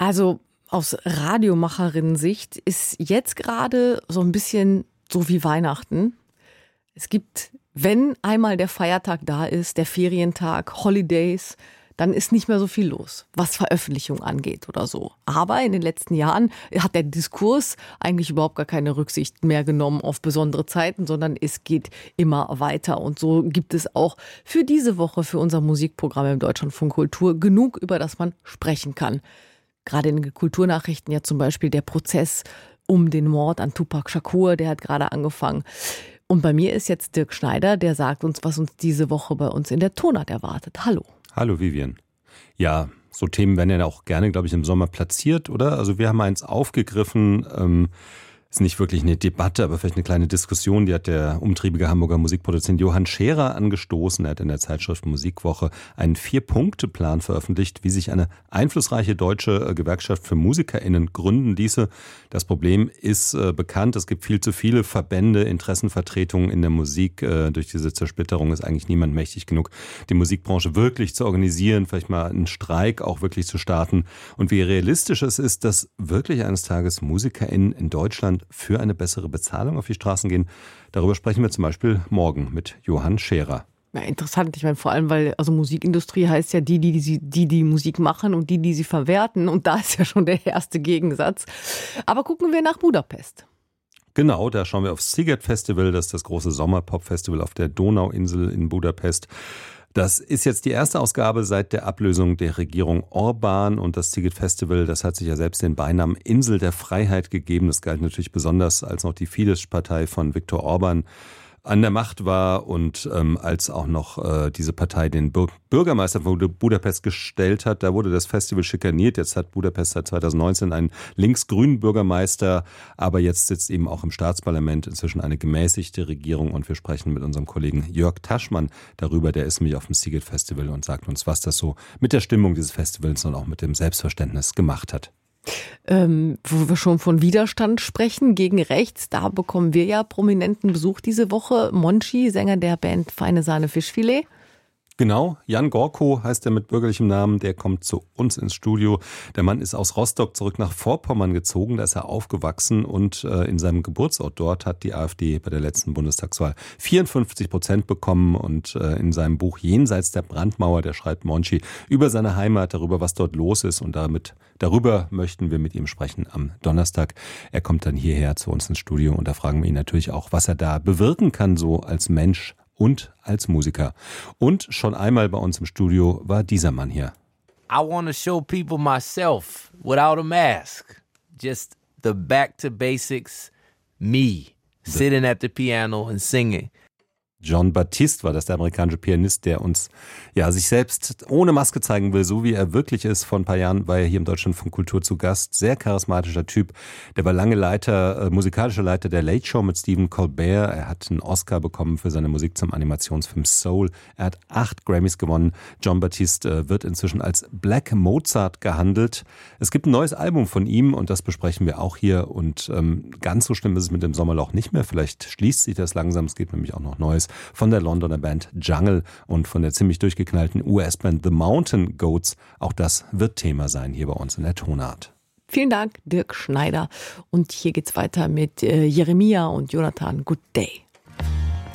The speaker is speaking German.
Also aus Radiomacherin-Sicht ist jetzt gerade so ein bisschen so wie Weihnachten. Es gibt, wenn einmal der Feiertag da ist, der Ferientag, Holidays, dann ist nicht mehr so viel los, was Veröffentlichung angeht oder so. Aber in den letzten Jahren hat der Diskurs eigentlich überhaupt gar keine Rücksicht mehr genommen auf besondere Zeiten, sondern es geht immer weiter. Und so gibt es auch für diese Woche, für unser Musikprogramm im Deutschlandfunk Kultur, genug, über das man sprechen kann. Gerade in den Kulturnachrichten ja zum Beispiel der Prozess um den Mord an Tupac Shakur, der hat gerade angefangen. Und bei mir ist jetzt Dirk Schneider, der sagt uns, was uns diese Woche bei uns in der Tonart erwartet. Hallo. Hallo Vivian. Ja, so Themen werden ja auch gerne, glaube ich, im Sommer platziert, oder? Also wir haben eins aufgegriffen, ist nicht wirklich eine Debatte, aber vielleicht eine kleine Diskussion, die hat der umtriebige Hamburger Musikproduzent Johann Scherer angestoßen. Er hat in der Zeitschrift Musikwoche einen 4-Punkte-Plan veröffentlicht, wie sich eine einflussreiche deutsche Gewerkschaft für MusikerInnen gründen ließe. Das Problem ist bekannt, es gibt viel zu viele Verbände, Interessenvertretungen in der Musik. Durch diese Zersplitterung ist eigentlich niemand mächtig genug, die Musikbranche wirklich zu organisieren, vielleicht mal einen Streik auch wirklich zu starten. Und wie realistisch es ist, dass wirklich eines Tages MusikerInnen in Deutschland für eine bessere Bezahlung auf die Straßen gehen. Darüber sprechen wir zum Beispiel morgen mit Johann Scherer. Ja, interessant. Ich meine, vor allem, weil also Musikindustrie heißt ja die Musik machen und die sie verwerten. Und da ist ja schon der erste Gegensatz. Aber gucken wir nach Budapest. Genau, da schauen wir aufs Sziget Festival. Das ist das große Sommerpop-Festival auf der Donauinsel in Budapest. Das ist jetzt die erste Ausgabe seit der Ablösung der Regierung Orbán und das Sziget Festival, das hat sich ja selbst den Beinamen Insel der Freiheit gegeben. Das galt natürlich besonders, als noch die Fidesz-Partei von Viktor Orbán an der Macht war und als auch noch diese Partei den Bürgermeister von Budapest gestellt hat. Da wurde das Festival schikaniert. Jetzt hat Budapest seit 2019 einen linksgrünen Bürgermeister, aber jetzt sitzt eben auch im Staatsparlament inzwischen eine gemäßigte Regierung und wir sprechen mit unserem Kollegen Jörg Taschmann darüber. Der ist nämlich auf dem Sziget Festival und sagt uns, was das so mit der Stimmung dieses Festivals und auch mit dem Selbstverständnis gemacht hat. Wo wir schon von Widerstand sprechen gegen rechts, da bekommen wir ja prominenten Besuch diese Woche. Monchi, Sänger der Band Feine Sahne Fischfilet. Genau, Jan Gorko heißt er mit bürgerlichem Namen, der kommt zu uns ins Studio. Der Mann ist aus Rostock zurück nach Vorpommern gezogen, da ist er aufgewachsen und in seinem Geburtsort dort hat die AfD bei der letzten Bundestagswahl 54% bekommen und in seinem Buch Jenseits der Brandmauer, der schreibt Monchi über seine Heimat, darüber, was dort los ist und darüber möchten wir mit ihm sprechen am Donnerstag. Er kommt dann hierher zu uns ins Studio und da fragen wir ihn natürlich auch, was er da bewirken kann, so als Mensch und als Musiker. Und schon einmal bei uns im Studio war dieser Mann hier. I want to show people myself without a mask. Just the back to basics me, sitting at the piano and singing. Jon Batiste war das, der amerikanische Pianist, der uns ja sich selbst ohne Maske zeigen will, so wie er wirklich ist. Vor ein paar Jahren war er hier im Deutschlandfunk Kultur zu Gast. Sehr charismatischer Typ. Der war lange musikalischer Leiter der Late Show mit Stephen Colbert. Er hat einen Oscar bekommen für seine Musik zum Animationsfilm Soul. Er hat 8 Grammys gewonnen. Jon Batiste wird inzwischen als Black Mozart gehandelt. Es gibt ein neues Album von ihm und das besprechen wir auch hier. Und ganz so schlimm ist es mit dem Sommerloch nicht mehr. Vielleicht schließt sich das langsam. Es gibt nämlich auch noch Neues von der Londoner Band Jungle und von der ziemlich durchgeknallten US-Band The Mountain Goats. Auch das wird Thema sein hier bei uns in der Tonart. Vielen Dank, Dirk Schneider. Und hier geht's weiter mit Jeremia und Jonathan. Good Day.